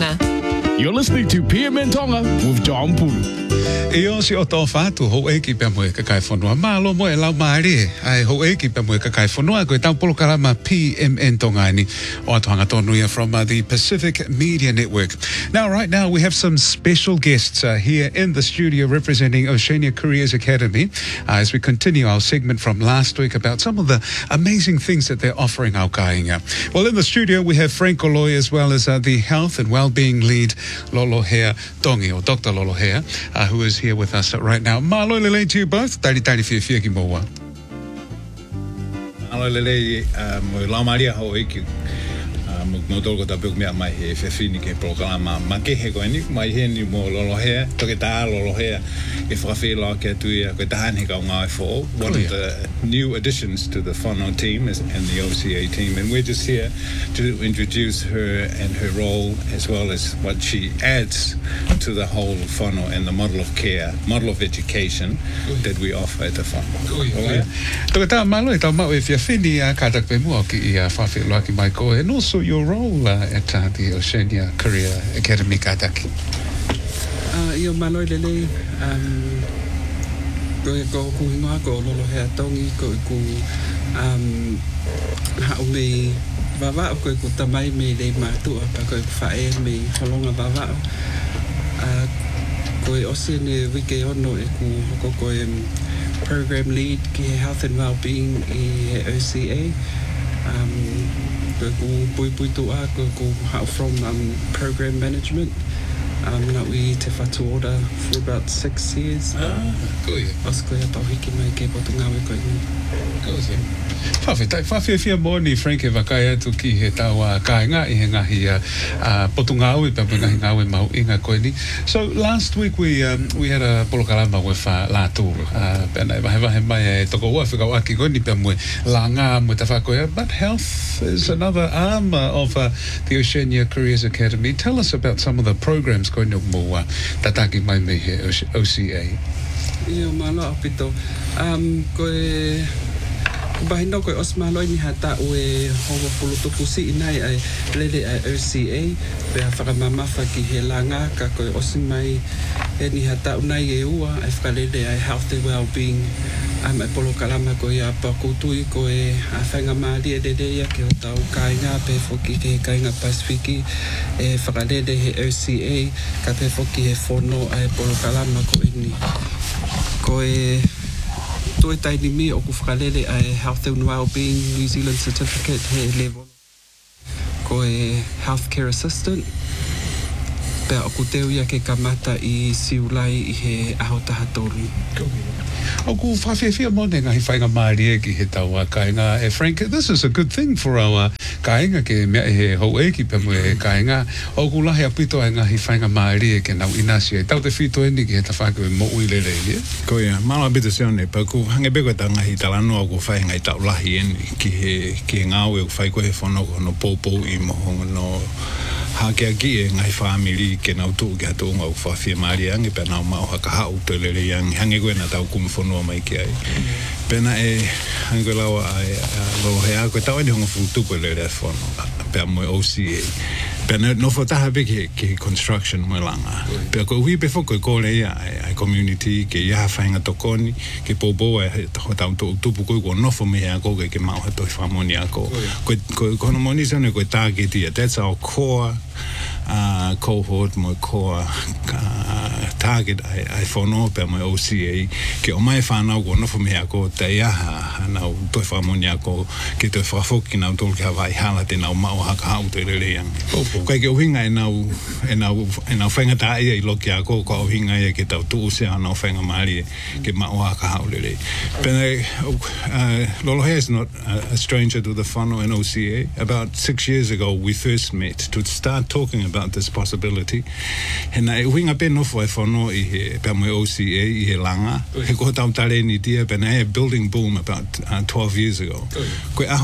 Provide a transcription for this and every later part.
Tonga. You're listening to PMN Tonga with John Pulu. Io si o tō whātu ho eki pia moe kakai whanua. Mālo moe lau maare. Ai ho eki pia moe kakai whanua. Koe tau polo karama PMN Tongaini. O atuanga tonuia from the Pacific Media Network. Now, right now, we have some special guests here in the studio representing Oceania Careers Academy as we continue our segment from last week about some of the amazing things that they're offering our kāinga. Well, in the studio, we have Frank Oloy as well as the Health and Wellbeing Lead Lolo Hea Tongi, or Dr. Lolo Hea, who is here with us right now. Malo lele to you both. Tari fia ki moa. Malo lele mo la Maria ho eki mo tolko ta puk mea mai he fefini ke programa ma ke he ko ni mai he ni mo Lolo Hea to ke ta Lolo Hea e frafela ke tu ia ko ta ni ka ngai fo one of the new additions to the whānau team and the OCA team, and we're just here to introduce her and her role as well as what she adds to the whole whānau and the model of care, model of education that we offer at the whānau. Toka tā malo e tau mau e whiawhini a kātak pe mua ki i a whawhelo ki mai ko, and also your role at the Oceania Career Academy kātaki. Io malo lele ko kuhinga ko Lolo Hea Tongi ko hao me vava ko tamai me le matua pa ko fae me holonga vava ko Oceania wike ono e ko program lead ki Health and Wellbeing i OCA ko pui tua ko hao from program management. Now we te whatu ora for about 6 years. Osko ia tau hiki mai ke potungawe koe ni. Whawhia mōni Frank e wakai atu ki he tau kāinga i he ngahi potungawe pa ngahi ngawe mau inga koe ni. So last week we had a polokarama with Lātu. Pēnei wahe mai e toko ua whikau aki koe ni pia mwe la ngā mwe ta whakoia. But health is another arm of the Oceania Careers Academy. Tell us about some of the programs koe no mua tataki mai me he OCA. Io malo apito. Koe bahino koe osmalo ni hata ue hongo pulutuku si inai ai lele ai OCA pe whakamamafa ki he langa ka koe osimai e ni hata unai e ua e whakalele ai Health and Wellbeing ai polo kalama koe a pakutui koe a whainga maari e lele ke o tau kāinga pe foki ke he kāinga Pasifiki e whakalele he OCA ka pe foki he whono ai polo kalama koe ni koe toi taini mi o ku whakalele ai Health and Wellbeing New Zealand Certificate he level ko e Healthcare Assistant pe o ku teo ia ke kamata i siulai i he ahotaha toru. O ku whawhiawhia mōne ngahi whainga maari e ki he tau kāinga e Frank. This is a good thing for our kāinga ke mea he hou e ki pemu e kāinga. O ku lahi apito e ngahi whainga maari e ke nau inasi e tau te whito e ni ki he ta whākau e mo ui lele e. Ko ia, malo apito se one, pa ku hange beko ta ngahi talano o ku whainga i tau lahi e ni ki he ngāu e ku whai koe he whanoko no pōpou i moho no hake aki e ngai family ke nau tu ke hatu ngau whawhia maari ange pe nau mau haka hau te lele yang hange koe na tau kumu whanua mai ki ai. Pena e hange koe lawa ai Lolo Hea koe tau eni honga futuko lele e whanua pe moe OCA. Pena no whataha pe ke construction moe langa. Pena koe hui pe whoko e kore ia ai community ke ia whainga tokoni ke pōpō e tau tupu koe kua nofo me hea koe ke mau hatoi whamoni a koe. Koe kono moni sane koe target ia. That's our core cohort mo core target ai whanau pe mo OCA ke o mai whanau ko nofo me hea koe te iaha nau toi whamoni a koe ke toi whafoki nau tolu ke hawai hala te nau mau haka hau te rere yang. Koe ke ohinga e nau whainga tā ia i loki a koe ko ohinga ia ke tau tuu se anau whainga maari ke mau haka hau rere. Pena Lolo Hea is not a stranger to the whanau and OCA. About 6 years ago we first met to start talking about this possibility. Hena e uhinga pe nofo e whanau i he pe mo OCA i he langa. He ko tau tare ni tia pena e building boom about 12 years ago. Koe ahoni.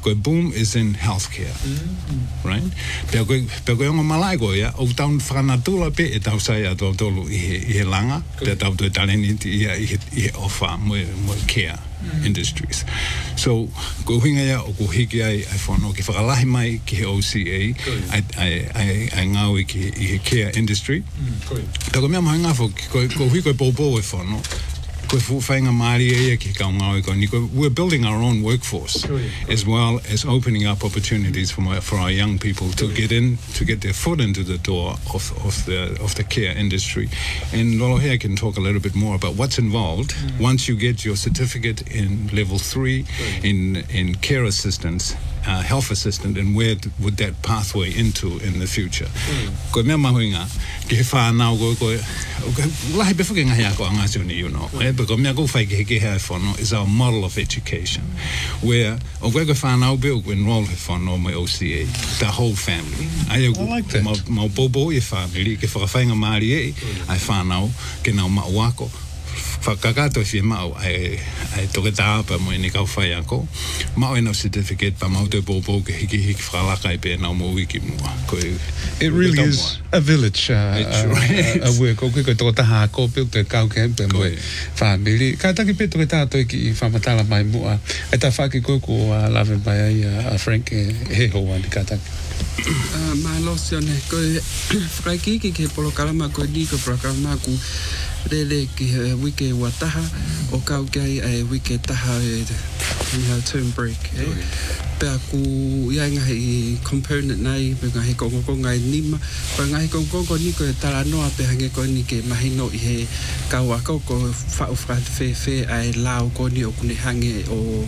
Ko boom is in healthcare. Right? Pea koe onga malai koe ia, o tau whanatula pe e tau sai a tau tolu i he langa, pea tau tue taleni ia i he ofa mo care industries. So, ko hinga ia o ko hiki ai whono ki whakalahi mai ki he OCA, ai ngau i he care industry. Tako mea mahi ngafo, ko hui koe popo e whono, koe whainga maari e ki kau ngau i ko we're building our own workforce, as well as opening up opportunities for our young people to get their foot into the door of the care industry. And Lolo here can talk a little bit more about what's involved once you get your certificate in level 3 in care assistance, health assistant, and where would that pathway into in the future. Ko mea mahuinga, ki he whanau ko lahi befuke ngahi ako angasioni, you know. Ko mea ko whai ki he hea whono is our model of education, where o koe ko whanau be o ko enroll he whono mai OCA, the whole family. I like that. Mau bobo e family, ke whakawhainga maari e, ai whanau, ke nau mauako, whakakato fie mau ai toke tāpa mo ni kau whai ako. Mau e nau certificate pa mau te pōpō ke hiki whalaka i pē nau mo wiki mua. It really is a village a work. O koe toko taha ko pil te kau kempe mo family. Ka taki pe toke tātou ki whamatala mai mua. E ta whaki koe ko lawe mai ai a Frank he hoa ni ka taki. Mahalosi ane, koe whakaiki ki he polokalama koe ni ko polokalama ku rele ki he wike wataha o kau kai ai wike taha e term break. Pea ku ia ngahi component nei, pe ngahi kongo ngai nima, pe ngahi kongo ni ko tala noa pe hange ko ni ke mahino I he kau ako ko whau whakate ai lau ko ni o kune hange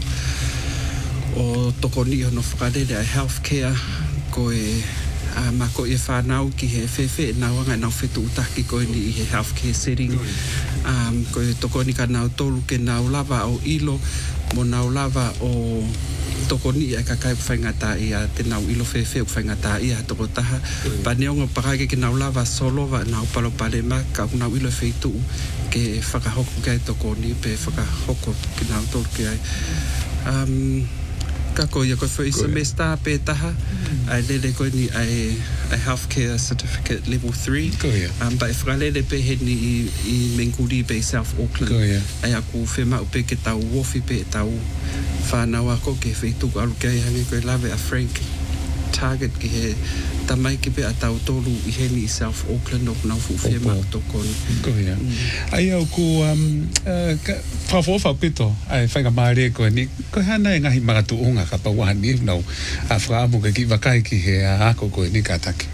o toko ni hono whakarere ai healthcare ko mako I whanau ki he whewhe nā wanga nau whetu utaki koe ni I he healthcare setting. Koe toko ni ka nau tolu ke nau lava o ilo, mo nau lava o toko ni ai kakai whaingata ia te nau ilo whewhe o whaingata ia toko taha. Pa neonga pakake ke nau lava solova nau palo palema ka nau ilo whetu ke whakahoko kai toko ni pe whakahoko ke nau tolu ke ai. Kako ia koe whai semester pe taha, ai lele koe ni ai healthcare certificate level 3. Ba e whakalele pe he ni I Menguri pe South Auckland. Ai aku whema upe ke tau wofi pe tau whanau ako ke wheituku alu kei hange koe lawe a Frank target ki he tamai ki pe a tau tolu I he ni South Auckland o nau fu whema toko ni. Ai au ku whawhawha pito ai whainga maare koe ni koe hana e ngahi maratu unga ka pawani nau a whaamu ke ki wakai ki he a ako koe ni ka taki.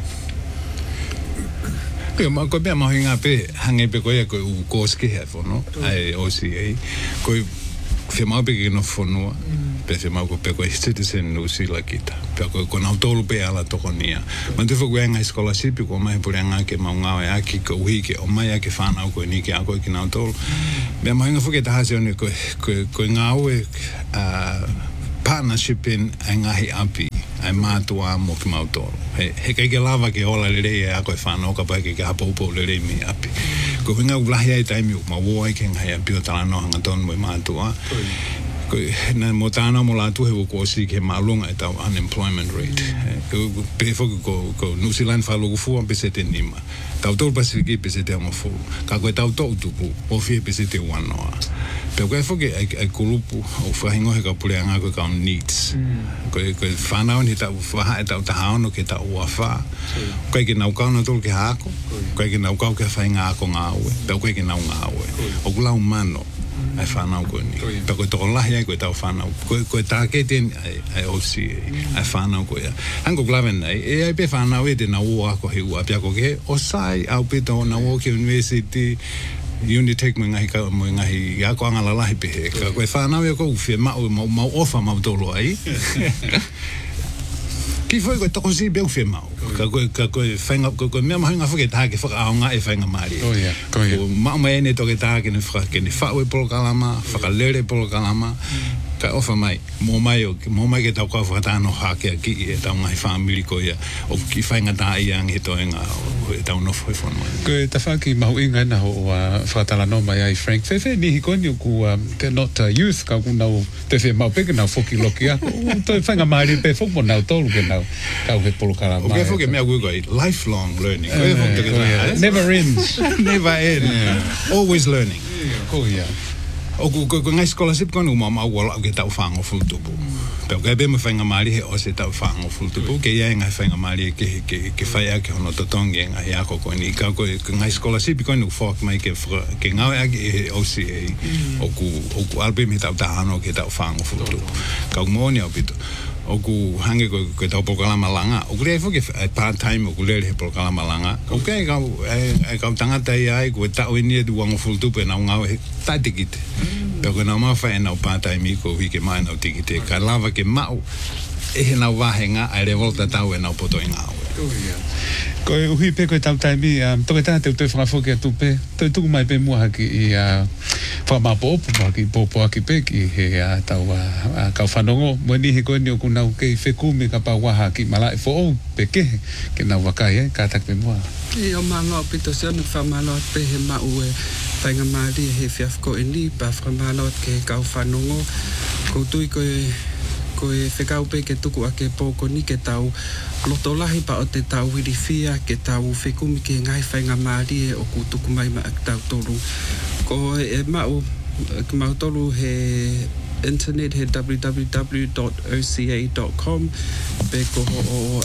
Koe mea mahi ngā pe hange pe koe koe u kōske hea whono ai OCA koe whemau pe ke no whonua pe whemau ko pe koe citizen New Zealand kita pe koe nau tolu pe ala toko nia man te whaku e ngai scholarship ko mai pure ngā ke mau ngāwe aki ko uhi ke o mai ake whanau koe ni ke a koe ki nau tolu mea mahi ngā whuke tahase one koe ngāwe partnership in ai ngahi api ai mātua mo ki mau tolu he kai ke lava ke ola le rei a koe whanau ka pai ke hapa upo le rei mi api ko hinga ulahi ai taimi ma wo ai ke ngai api o tala no hanga tonu mo mātua ko na mo tana mo la tu he ko si ke malunga e tau unemployment rate pe foku ko New Zealand fa logo fu pe sete nima tau tol pasifiki pe sete mo fu ka ko tau to tupu o fi pe sete wanoa pe ko foku ai kulupu o fa hingo he ka pule anga ko ka needs ko fa na ni tau fa tau ta no ke tau wa fa ko ke na ka no tol ke ha ko ke na ka ke fa inga ko ngawe pe ko ke na ngawe o kula humano ai whanau koe ni. Pa koe toko lahi ai koe tau whanau. Koe tāketen ai OCA. Ai whanau koe. Hanko klaven nei, e ai pe whanau e te na ua ako he ua. Pia koe he, o sai au pito na ua ki university, Unitec mo ngahi ako angala lahi pe he. Ka koe whanau e ko uwhia mau ofa mau tolo ai. Ki foi koe toko si beu whia mau. Ka koe whainga, koe mea mahinga whake taha ke whakaonga e whainga maari. Ko mau mai ene toke taha ke ne whau e polo kalama, whakalere polo kalama, ka ofa mai mo mai ke tau ka whakatano hake ki e tau ngai family ko ia o ki whainga tā iang he toenga o tau nofo e whanua. Ko e tawhaki mahu inga na ho whakatala no mai ai Frank. Whewhe ni hikoni o ku te not youth ka ku nau te whe mau peke nau whoki loki ako. Toi whainga maari pe whokmo nau tolu ke nau kau he polokara mai. O ke whoke mea kukoi lifelong learning. Never ends. Never end. Always learning. Ko ia. O ku ngai scholarship konu ma wala ke tau whango fultupu. Peo kai be me whainga maari he o se tau whango fultupu. Ke ia ngai whainga maari ke whaia ke hono totongi ngai ako koni. Ka ngai scholarship konu whak mai ke ngawe ake e OCA. O ku albe me tau tahano ke tau whango fultupu. Ka umoni au pito. O ku hange ko tau polkalama langa. O ku rei whuke part-time o ku rei he polkalama langa. O kei kau tangata ai ko tau enia du wango fultupu e nau ngau he tatikite. Peo ko nau mawhai e nau part-time i ko wike mai nau tikite. Ka lava ke mau e he nau wahenga ai re volta tau e nau poto i ngau. Ko e uhi pe ko tau taimi toke tāte o toi whakafoki a tupe. Toi tuku mai pe mua haki i whamapo opu haki popo haki pe ki he tau kau whanongo. Mwani he koe ni o ku nau kei whekumi ka pau waha ki malai fo o pe kehe ke nau wakai ka tak pe mua. I o malo pito se onu whamalo pe he mau e whainga maari he whiafko e ni pa whamalo ke kau whanongo. Ko tui koe whekau pe ke tuku a ke pōko ni ke tau loto lahi pa o te tau wirifia ke tau whekumi ke ngai whainga maari e o ku tuku mai ma ak tau toru. Ko e mau tolu he internet he www.oca.com pe ko o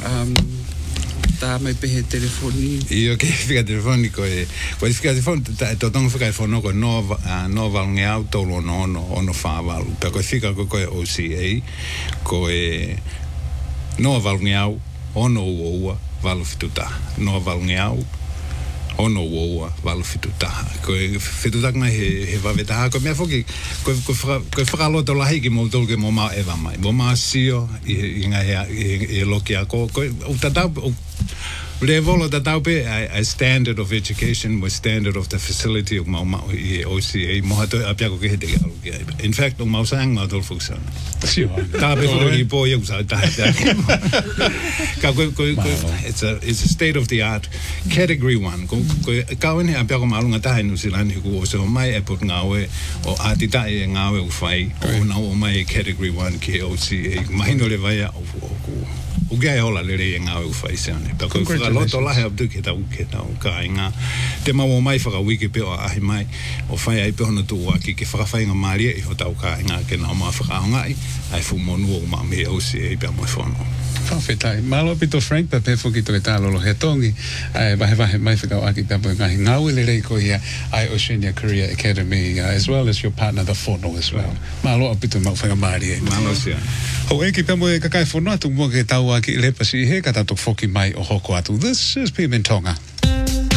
tā mai pe he telefoni. I o ke whika telefoni ko whika telefoni to tonga whika telefoni ko no valunge au tolu ono whāwalu. Pe ko whika ko e OCA ko e no valunge au ono ua walu fituta. No valunge au ono ua walu fituta. Ko e fitutaka mai he wawetaha. Ko mea whoki ko whakaloto lahi ki mo tolu ke mo mau ewa mai. Mo mau sio i ngai e loki ako. Ko utatau Revolo da taupe a standard of education was standard of the facility of mau i OCA mo hato apiako ke hete alu ke. In fact mau sang mau tol fuksan. Sio. Tabe ko i po eu sa ta. Ka ko it's a state of the art category 1. Ko ka wene apiako malunga ta New Zealand ku o so mai e pot ngawe o atita e ngawe u fai o na o mai category 1 ke OCA. Mai no le vai o o gai hola le rei ngā u whai seane. Pako whakaloto lahe abdu ke tau ka inga. Te mau mai whakawiki peo a ahi mai o whai ai pehono tu waki ke whakawhainga maria i ho tau ka inga ke nao maa whakaongai ai whumonu o maa me ausi e pia moi whono. Whawhetai. Malo pito Frank pa pe whuki to e tālolo he tongi ai wahe mai whakau aki pia poi ngahi ngāui le rei ko ia ai Oceania Career Academy as well as your partner the Fono as well. Malo pito mau whainga maria. Malo sia. Ho e ki pia moe kakai Fono atu mua ke tau aki le pasi he ka tato whoki mai o hoko atu. This is PM Tonga.